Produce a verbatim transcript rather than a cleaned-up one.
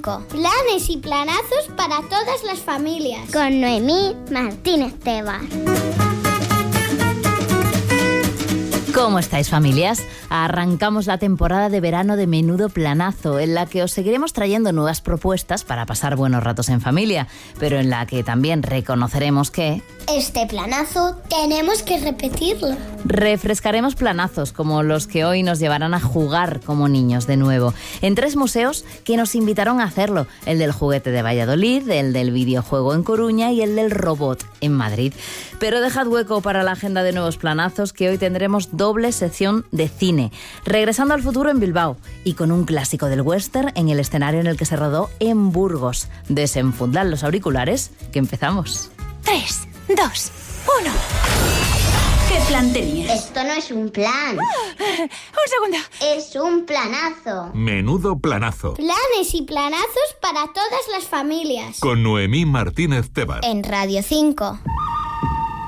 cinco. Planes y planazos para todas las familias. Con Noemí Martínez Tebar. ¿Cómo estáis, familias? Arrancamos la temporada de verano de Menudo Planazo, en la que os seguiremos trayendo nuevas propuestas para pasar buenos ratos en familia, pero en la que también reconoceremos que... este planazo tenemos que repetirlo. Refrescaremos planazos como los que hoy nos llevarán a jugar como niños de nuevo, en tres museos que nos invitaron a hacerlo: el del juguete de Valladolid, el del videojuego en Coruña y el del robot en Madrid. Pero dejad hueco para la agenda de nuevos planazos, que hoy tendremos doble sección de cine, Regresando al futuro en Bilbao y con un clásico del western en el escenario en el que se rodó en Burgos. Desenfundad los auriculares, que empezamos. Tres, dos, uno. ¿Qué plan tenías? Esto no es un plan. Ah, un segundo. Es un planazo. Menudo Planazo. Planes y planazos para todas las familias. Con Noemí Martínez Tebar. En Radio cinco.